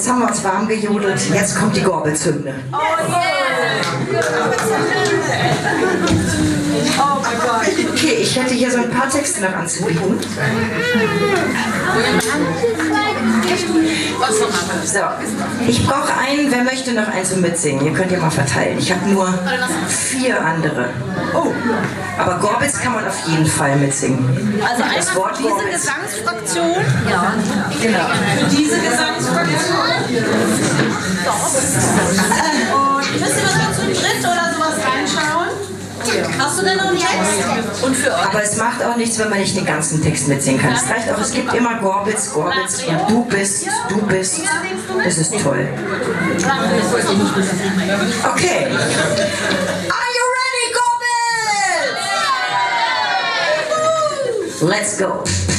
Jetzt haben wir uns warm gejodelt, jetzt kommt die Gorbels-Hymne. Oh mein Gott. Okay, ich hätte hier so ein paar Texte noch anzubieten. So, ich brauche einen, wer möchte noch eins zum Mitsingen? Ihr könnt ja mal verteilen. Ich habe nur 4 andere. Oh, aber Gorbels kann man auf jeden Fall mitsingen. Also das Wort diese Gorbels. Gesangsfraktion? Ja. Genau. Für diese Gesangsfraktion? Und wisst ihr, was wir zu dritt oder sowas reinschauen? Hast du denn noch einen Text? Und für euch? Aber es macht auch nichts, wenn man nicht den ganzen Text mitsingen kann. Es reicht auch, es gibt immer Gorbels, Gorbels und du bist. Das ist toll. Okay. Are you ready, Gorbels? Let's go.